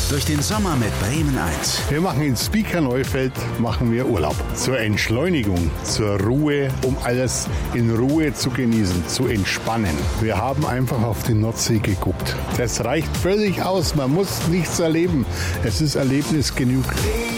durch den Sommer mit Bremen 1. Wir machen in Spieker-Neufeld machen wir Urlaub. Zur Entschleunigung, zur Ruhe, um alles in Ruhe zu genießen, zu entspannen. Wir haben einfach auf die Nordsee geguckt. Das reicht völlig aus. Man muss nichts erleben. Es ist Erlebnis genug.